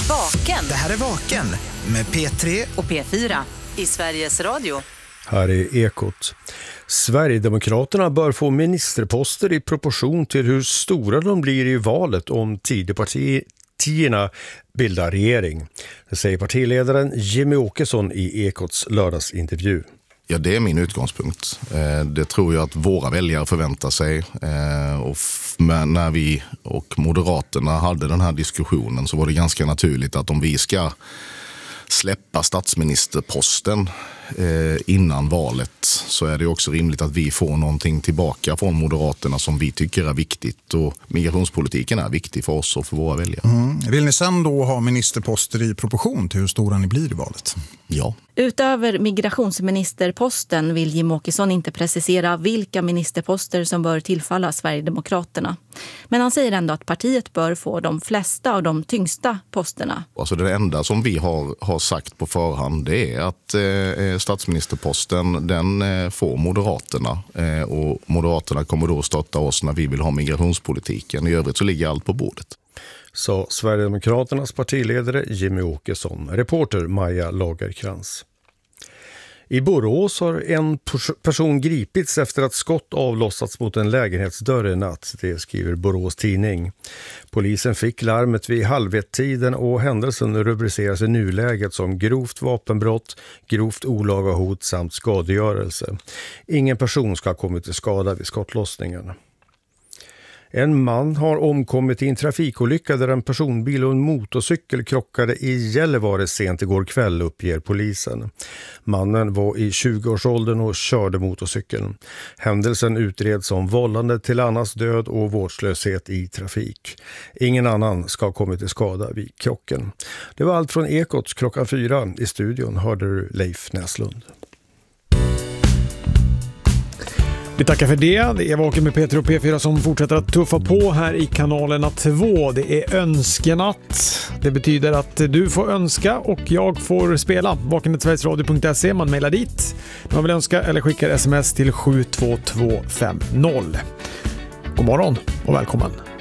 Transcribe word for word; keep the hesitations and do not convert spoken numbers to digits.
Vaken. Det här är Vaken med P tre och P fyra i Sveriges Radio. Här är Ekot. Sverigedemokraterna bör få ministerposter i proportion till hur stora de blir i valet om Tidöpartierna bildar regering. Det säger partiledaren Jimmie Åkesson i Ekots lördagsintervju. Ja, det är min utgångspunkt. Det tror jag att våra väljare förväntar sig. Och när vi och Moderaterna hade den här diskussionen så var det ganska naturligt att om vi ska släppa statsministerposten innan valet så är det också rimligt att vi får någonting tillbaka från Moderaterna som vi tycker är viktigt, och migrationspolitiken är viktig för oss och för våra väljare. Mm. Vill ni sen då ha ministerposter i proportion till hur stora ni blir i valet? Ja. Utöver migrationsministerposten vill Jimmie Åkesson inte precisera vilka ministerposter som bör tillfalla Sverigedemokraterna. Men han säger ändå att partiet bör få de flesta av de tyngsta posterna. Alltså det enda som vi har, har sagt på förhand, det är att eh, statsministerposten den eh, får Moderaterna. Eh, och Moderaterna kommer då stötta oss när vi vill ha migrationspolitiken. I övrigt så ligger allt på bordet. Så Sverigedemokraternas partiledare Jimmie Åkesson. Reporter Maja Lagerkrans. I Borås har en person gripits efter att skott avlossats mot en lägenhetsdörr i natt, det skriver Borås tidning. Polisen fick larmet vid halvett-tiden och händelsen rubriceras i nuläget som grovt vapenbrott, grovt olaga hot samt skadegörelse. Ingen person ska ha kommit till skada vid skottlossningen. En man har omkommit i en trafikolycka där en personbil och en motorcykel krockade i Gällivare sent igår kväll, uppger polisen. Mannen var i tjugoårsåldern och körde motorcykeln. Händelsen utreds som vållande till annans död och vårdslöshet i trafik. Ingen annan ska ha kommit till skada vid krocken. Det var allt från Ekots klockan fyra. I studion hörde du Leif Näslund. Vi tackar för det. Det är Vaken med P tre och P fyra som fortsätter att tuffa på här i kanalerna två. Det är önskenatt. Det betyder att du får önska och jag får spela. vaken punkt sverigesradio punkt se. Man mejlar dit. Man vill önska eller skickar sms till sju två två fem noll. God morgon och välkommen.